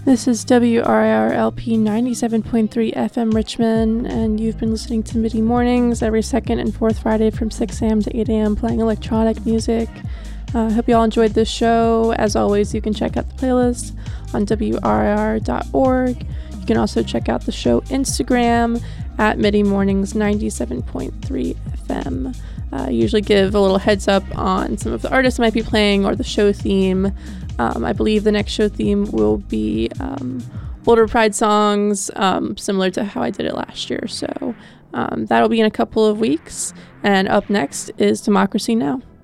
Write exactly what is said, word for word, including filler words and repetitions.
This is W R I R L P ninety-seven point three F M Richmond, and you've been listening to MIDI Mornings every second and fourth Friday from six a.m. to eight a.m. playing electronic music. I uh, hope you all enjoyed this show. As always, you can check out the playlist on W R I R dot org. You can also check out the show Instagram at MIDI Mornings ninety-seven point three F M. I uh, usually give a little heads up on some of the artists I might be playing or the show theme. Um, I believe the next show theme will be um, older Pride songs, um, similar to how I did it last year. So um, that'll be in a couple of weeks. And up next is Democracy Now!